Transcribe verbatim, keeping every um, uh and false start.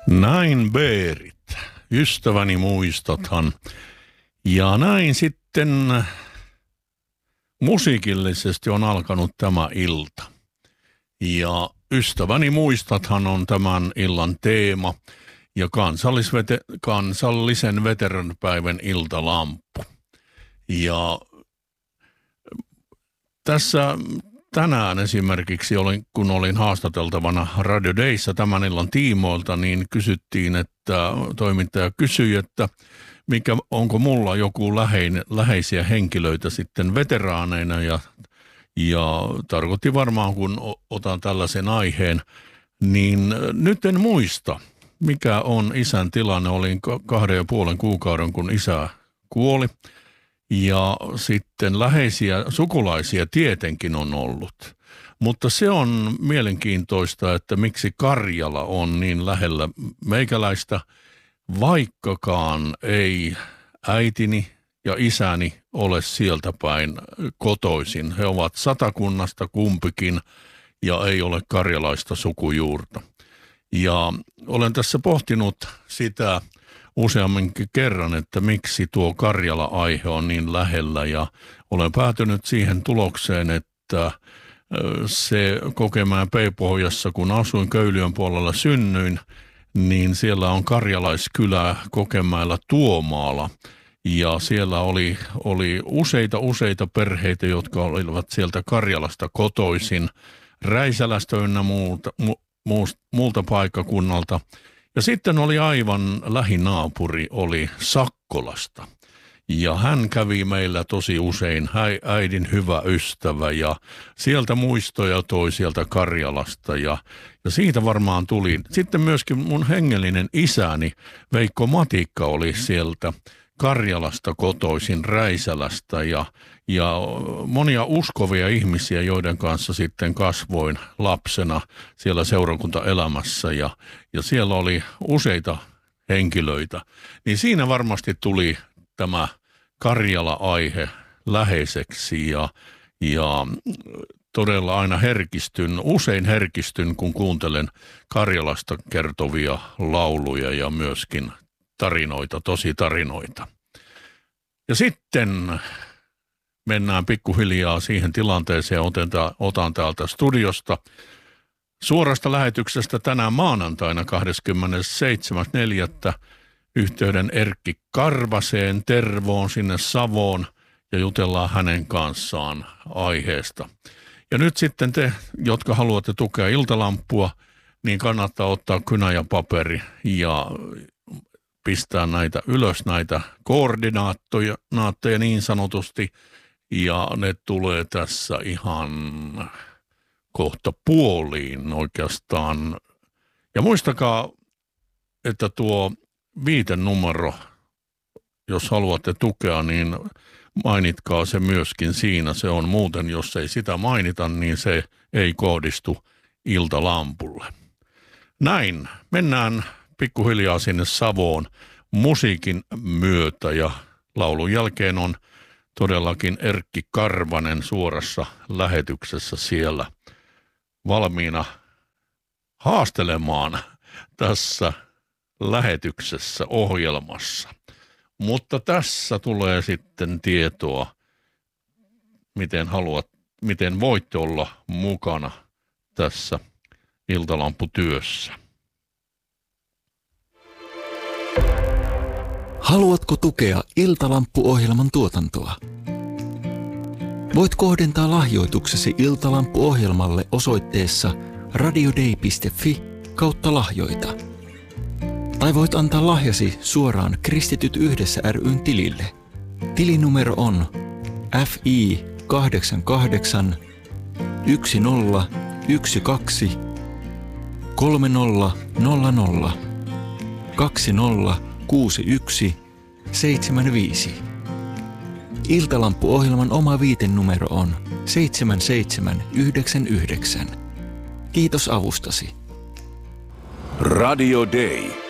Näin Beerit, ystäväni muistathan. Ja näin sitten musiikillisesti on alkanut tämä ilta. Ja ystäväni muistathan on tämän illan teema ja kansallisvete- kansallisen veteranpäivän iltalamppu. Ja tässä tänään esimerkiksi, olin, kun olin haastateltavana Radio Dayssä tämän illan tiimoilta, niin kysyttiin, että toimittaja kysyi, että mikä, onko mulla joku lähein, läheisiä henkilöitä sitten veteraaneina ja, ja tarkoitti varmaan, kun otan tällaisen aiheen, niin nyt en muista, mikä on isän tilanne. Olin kahden ja puolen kuukauden, kun isä kuoli. Ja sitten läheisiä sukulaisia tietenkin on ollut. Mutta se on mielenkiintoista, että miksi Karjala on niin lähellä meikäläistä, vaikkakaan ei äitini ja isäni ole sieltä päin kotoisin. He ovat Satakunnasta kumpikin ja ei ole karjalaista sukujuurta. Ja olen tässä pohtinut sitä useamminkin kerran, että miksi tuo Karjala-aihe on niin lähellä, ja olen päätynyt siihen tulokseen, että se Kokemäen P-pohjassa, kun asuin Köyliön puolella, synnyin, niin siellä on karjalaiskylä Kokemäellä Tuomaala, ja siellä oli, oli useita useita perheitä, jotka olivat sieltä Karjalasta kotoisin, Räisälästä ynnä muulta, mu, muulta paikkakunnalta. Ja sitten oli aivan lähinaapuri, oli Sakkolasta. Ja hän kävi meillä tosi usein, äidin hyvä ystävä, ja sieltä muistoja toi sieltä Karjalasta. Ja, ja siitä varmaan tuli. Sitten myöskin mun hengellinen isäni Veikko Matikka oli sieltä Karjalasta kotoisin, Räisälästä, ja, ja monia uskovia ihmisiä, joiden kanssa sitten kasvoin lapsena siellä seurakuntaelämässä, ja, ja siellä oli useita henkilöitä. Niin siinä varmasti tuli tämä Karjala-aihe läheiseksi, ja, ja todella aina herkistyn, usein herkistyn, kun kuuntelen Karjalasta kertovia lauluja ja myöskin tarinoita, tosi tarinoita. Ja sitten mennään pikkuhiljaa siihen tilanteeseen, otan, otan täältä studiosta suorasta lähetyksestä tänään maanantaina kahdeskymmenesseitsemäs neljättä yhteyden Erkki Karvaseen Tervoon sinne Savoon ja jutellaan hänen kanssaan aiheesta. Ja nyt sitten te, jotka haluatte tukea Iltalamppua, niin kannattaa ottaa kynä ja paperi ja pistää näitä ylös, näitä koordinaattoja naatteja niin sanotusti, ja ne tulee tässä ihan kohta puoliin oikeastaan. Ja muistakaa, että tuo viitenumero, jos haluatte tukea, niin mainitkaa se myöskin siinä. Se on muuten, jos ei sitä mainita, niin se ei kohdistu Iltalampulle. Näin, mennään pikkuhiljaa sinne Savoon musiikin myötä, ja laulun jälkeen on todellakin Erkki Karvanen suorassa lähetyksessä siellä valmiina haastelemaan tässä lähetyksessä ohjelmassa. Mutta tässä tulee sitten tietoa, miten haluat, miten voitte olla mukana tässä Iltalamputyössä. Haluatko tukea Iltalamppu-ohjelman tuotantoa? Voit kohdentaa lahjoituksesi Iltalampu-ohjelmalle osoitteessa radiodei piste fi kautta lahjoita. Tai voit antaa lahjasi suoraan Kristityt yhdessä ry:n tilille. Tilinumero on F I kahdeksan kahdeksan yksi nolla yksi kaksi kolme nolla nolla nolla kaksi nolla kuusi yksi seitsemän viisi. Iltalampu-ohjelman oma viitenumero on seitsemän seitsemän yhdeksän yhdeksän. Kiitos avustasi. Radio Day.